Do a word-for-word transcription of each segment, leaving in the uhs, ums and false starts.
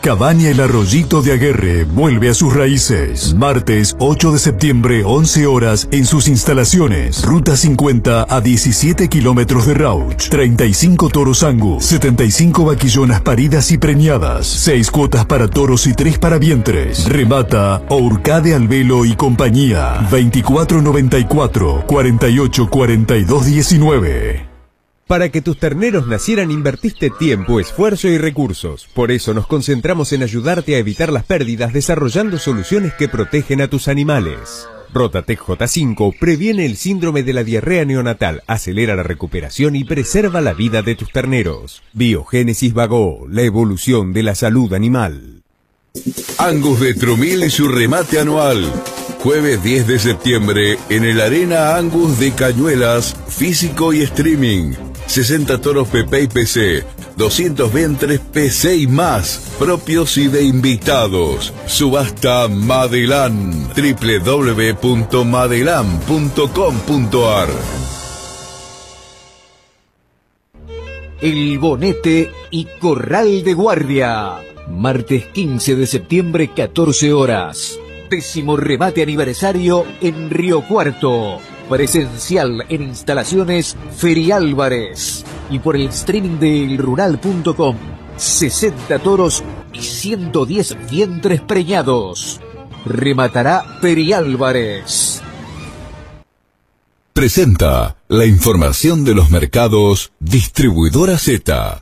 Cabaña El Arroyito de Aguerre vuelve a sus raíces. Martes ocho de septiembre, once horas, en sus instalaciones. Ruta cincuenta a diecisiete kilómetros de Rauch. treinta y cinco toros Angus, setenta y cinco vaquillonas paridas y preñadas. seis cuotas para toros y tres para vientres. Remata Ourcade Albelo y compañía. veinticuatro noventa y cuatro, cuarenta y ocho cuarenta y dos diecinueve. Para que tus terneros nacieran invertiste tiempo, esfuerzo y recursos. Por eso nos concentramos en ayudarte a evitar las pérdidas desarrollando soluciones que protegen a tus animales. Rotatec J cinco previene el síndrome de la diarrea neonatal, acelera la recuperación y preserva la vida de tus terneros. Biogénesis Vago, la evolución de la salud animal. Angus de Trumil y su remate anual. Jueves diez de septiembre en el Arena Angus de Cañuelas, físico y streaming. sesenta toros P P y P C, doscientos vientres P C y más, propios y de invitados. Subasta Madelán, doble u doble u doble u punto madelán punto com punto a r. El Bonete y Corral de Guardia. Martes quince de septiembre, catorce horas. Décimo remate aniversario en Río Cuarto. Presencial en instalaciones Feri Álvarez. Y por el streaming de el rural punto com. sesenta toros y ciento diez vientres preñados. Rematará Feri Álvarez. Presenta la información de los mercados Distribuidora Z.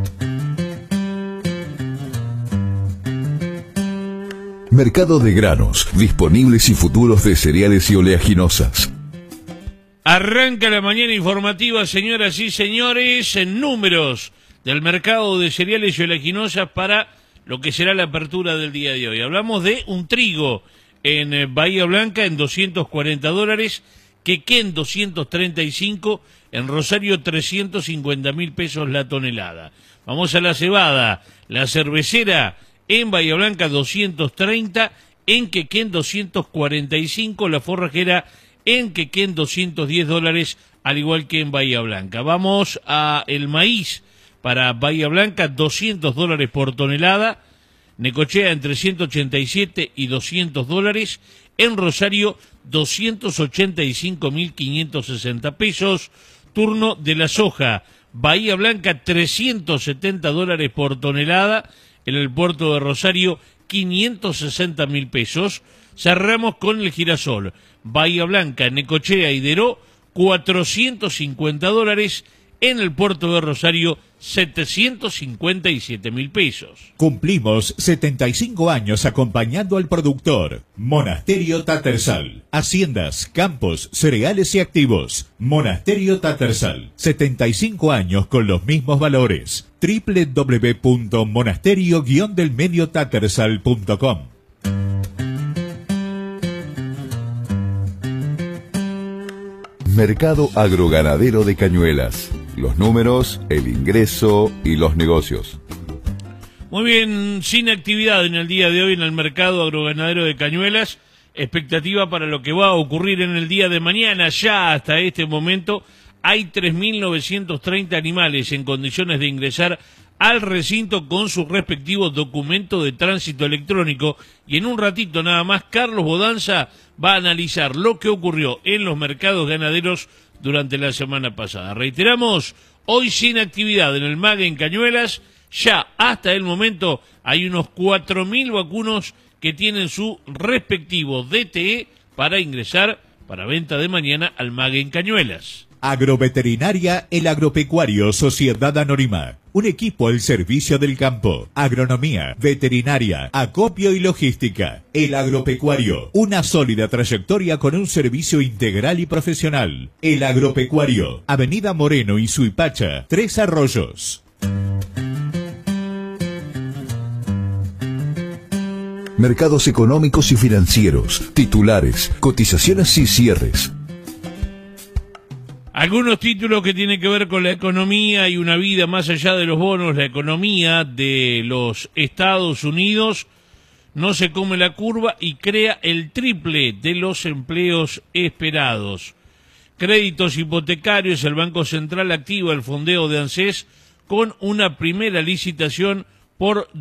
Mercado de granos, disponibles y futuros de cereales y oleaginosas. Arranca la mañana informativa, señoras y señores, en números del mercado de cereales y oleaginosas para lo que será la apertura del día de hoy. Hablamos de un trigo en Bahía Blanca en doscientos cuarenta dólares, quequé en doscientos treinta y cinco, en Rosario trescientos cincuenta mil pesos la tonelada. Vamos a la cebada, la cervecera en Bahía Blanca doscientos treinta, en Quequén doscientos cuarenta y cinco, la forrajera en Quequén doscientos diez dólares, al igual que en Bahía Blanca. Vamos a el maíz para Bahía Blanca, doscientos dólares por tonelada, Necochea entre ciento ochenta y siete y doscientos dólares, en Rosario doscientos ochenta y cinco mil quinientos sesenta pesos, turno de la soja, Bahía Blanca trescientos setenta dólares por tonelada, en el puerto de Rosario quinientos sesenta mil pesos. Cerramos con el girasol, Bahía Blanca, Necochea y Deró cuatrocientos cincuenta dólares, en el puerto de Rosario setecientos cincuenta y siete mil pesos. Cumplimos setenta y cinco años acompañando al productor. Monasterio Tattersall. Haciendas, campos, cereales y activos. Monasterio Tattersall. setenta y cinco años con los mismos valores. doble u doble u doble u punto monasterio guion del medio tattersall punto com. Mercado Agroganadero de Cañuelas. Los números, el ingreso y los negocios. Muy bien, sin actividad en el día de hoy en el mercado agroganadero de Cañuelas. Expectativa para lo que va a ocurrir en el día de mañana. Ya hasta este momento hay tres mil novecientos treinta animales en condiciones de ingresar al recinto con su respectivo documento de tránsito electrónico. Y en un ratito nada más, Carlos Bodanza va a analizar lo que ocurrió en los mercados ganaderos durante la semana pasada. Reiteramos, hoy sin actividad en el MAGE en Cañuelas. Ya hasta el momento hay unos cuatro mil vacunos que tienen su respectivo D T E para ingresar para venta de mañana al MAGE en Cañuelas. Agroveterinaria El Agropecuario Sociedad Anónima. Un equipo al servicio del campo. Agronomía, veterinaria, acopio y logística. El Agropecuario. Una sólida trayectoria con un servicio integral y profesional. El Agropecuario. Avenida Moreno y Suipacha. Tres Arroyos. Mercados económicos y financieros. Titulares, cotizaciones y cierres. Algunos títulos que tienen que ver con la economía y una vida más allá de los bonos. La economía de los Estados Unidos no se come la curva y crea el triple de los empleos esperados. Créditos hipotecarios, el Banco Central activa el fondeo de ANSES con una primera licitación por